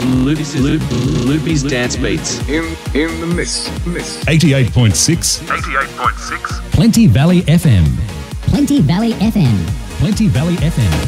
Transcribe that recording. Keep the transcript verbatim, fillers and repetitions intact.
Loop, Loop, Loopy's Dance Beats. In in the mix. mix. eighty-eight point six. eighty-eight point six. Plenty Valley F M. Plenty Valley F M. Plenty Valley F M.